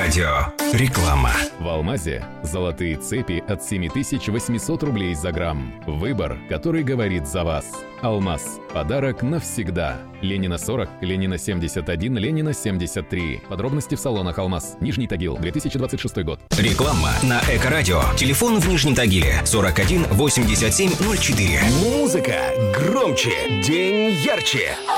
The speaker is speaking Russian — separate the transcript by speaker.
Speaker 1: Эко-радио. Реклама.
Speaker 2: В Алмазе золотые цепи от 7800 рублей за грамм. Выбор, который говорит за вас. Алмаз. Подарок навсегда. Ленина 40, Ленина 71, Ленина 73. Подробности в салонах Алмаз. Нижний Тагил, 2026 год.
Speaker 1: Реклама на Эко-радио. Телефон в Нижнем Тагиле 41 87 04.
Speaker 3: Музыка громче, день ярче.